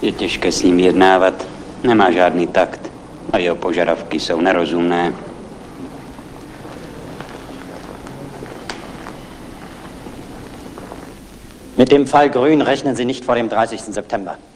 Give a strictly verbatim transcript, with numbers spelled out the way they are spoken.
Je těžké s ním jednávat. Nemá žádný takt a jeho požadavky jsou nerozumné. Mit dem Fall Grün rechnen Sie nicht vor dem dreißigsten September.